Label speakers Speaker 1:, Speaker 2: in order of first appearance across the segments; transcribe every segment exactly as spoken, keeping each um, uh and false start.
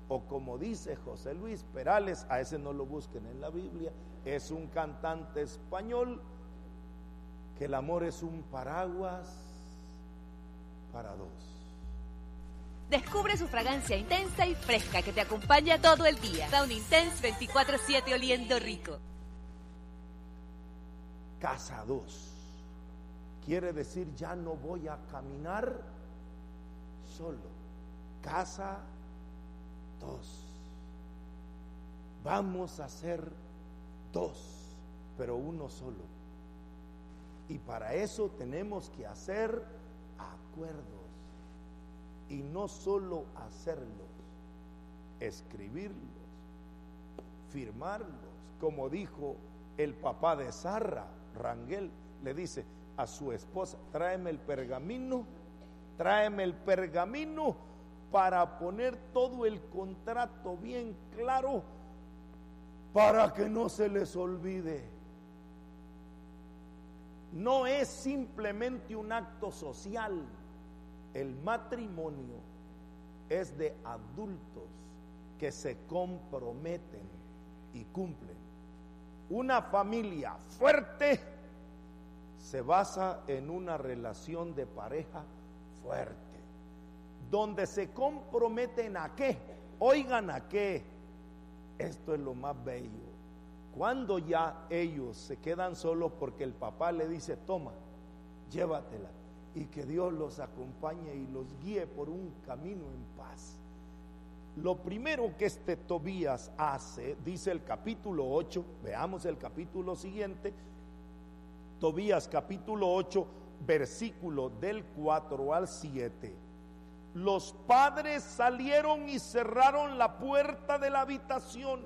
Speaker 1: o como dice José Luis Perales, a ese no lo busquen en la Biblia, es un cantante español, que el amor es un paraguas para dos.
Speaker 2: Descubre su fragancia intensa y fresca que te acompaña todo el día. Da un Intense veinticuatro siete oliendo rico.
Speaker 1: Casa dos quiere decir ya no voy a caminar solo. Casa dos. Vamos a ser dos, pero uno solo. Y para eso tenemos que hacer acuerdos. Y no solo hacerlos, escribirlos, firmarlos. Como dijo el papá de Sarra, Rangel, le dice a su esposa: tráeme el pergamino, tráeme el pergamino para poner todo el contrato bien claro, para que no se les olvide. No es simplemente un acto social. El matrimonio es de adultos que se comprometen y cumplen. Una familia fuerte se basa en una relación de pareja fuerte, donde se comprometen a qué. Oigan a qué. Esto es lo más bello. Cuando ya ellos se quedan solos porque el papá le dice: toma, llévatela, y que Dios los acompañe y los guíe por un camino en paz. Lo primero que este Tobías hace, dice el capítulo ocho, veamos el capítulo siguiente, Tobías capítulo ocho, versículo del cuatro al siete. Los padres salieron y cerraron la puerta de la habitación.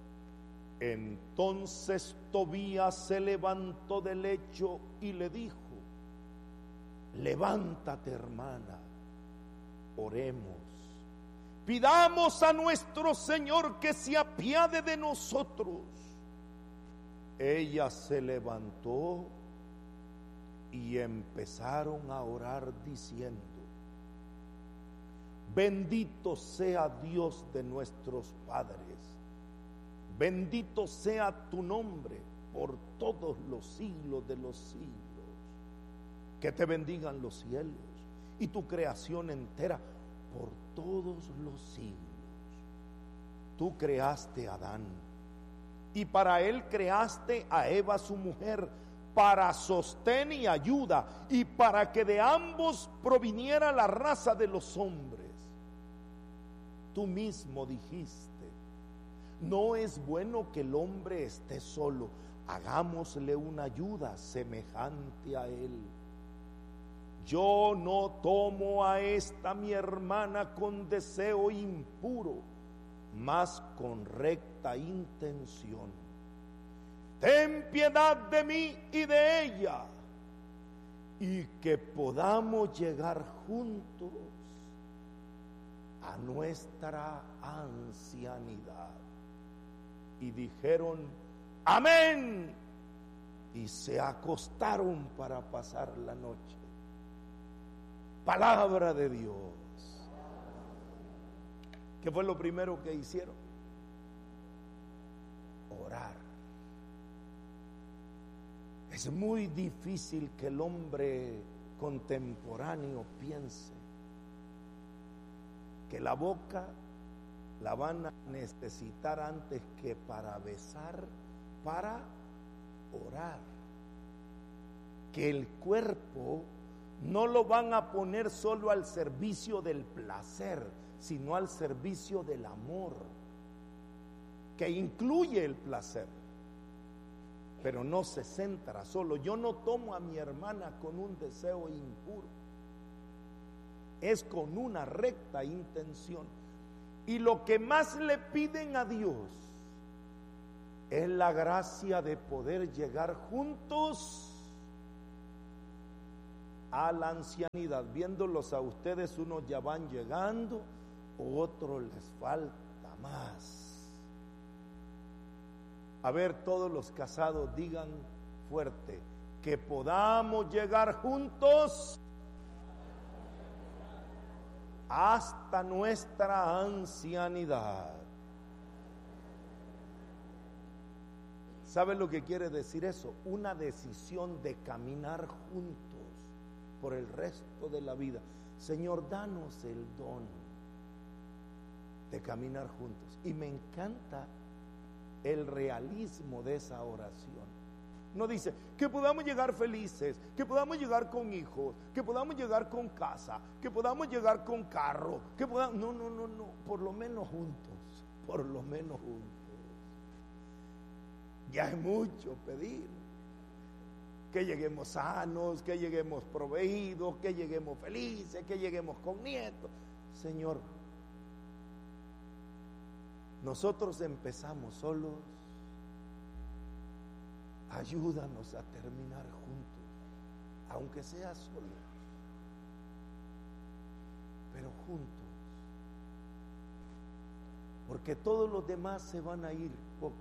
Speaker 1: Entonces Tobías se levantó del lecho y le dijo: levántate, hermana, oremos, pidamos a nuestro Señor que se apiade de nosotros. Ella se levantó y empezaron a orar diciendo: bendito sea Dios de nuestros padres, bendito sea tu nombre por todos los siglos de los siglos. Que te bendigan los cielos y tu creación entera por todos los siglos. Tú creaste a Adán y para él creaste a Eva su mujer, para sostén y ayuda, y para que de ambos proviniera la raza de los hombres. Tú mismo dijiste: no es bueno que el hombre esté solo, hagámosle una ayuda semejante a él. Yo no tomo a esta mi hermana con deseo impuro, mas con recta intención. Ten piedad de mí y de ella, y que podamos llegar juntos a nuestra ancianidad. Y dijeron: amén, y se acostaron para pasar la noche. Palabra de Dios. ¿Qué fue lo primero que hicieron? Orar. Es muy difícil que el hombre contemporáneo piense que la boca la van a necesitar antes que para besar, para orar. Que el cuerpo no lo van a poner solo al servicio del placer, sino al servicio del amor, que incluye el placer, pero no se centra solo. Yo no tomo a mi hermana con un deseo impuro, es con una recta intención. Y lo que más le piden a Dios es la gracia de poder llegar juntos a la ancianidad. Viéndolos a ustedes, unos ya van llegando, otros les falta más. A ver, todos los casados digan fuerte: que podamos llegar juntos hasta nuestra ancianidad. ¿Sabe lo que quiere decir eso? Una decisión de caminar juntos por el resto de la vida. Señor, danos el don de caminar juntos. Y me encanta el realismo de esa oración. No dice que podamos llegar felices, que podamos llegar con hijos, que podamos llegar con casa, que podamos llegar con carro, que podamos... No, no, no, no, por lo menos juntos, por lo menos juntos. Ya es mucho pedir. Que lleguemos sanos, que lleguemos proveídos, que lleguemos felices, que lleguemos con nietos. Señor, nosotros empezamos solos. Ayúdanos a terminar juntos, aunque sea solos, pero juntos, porque todos los demás se van a ir poco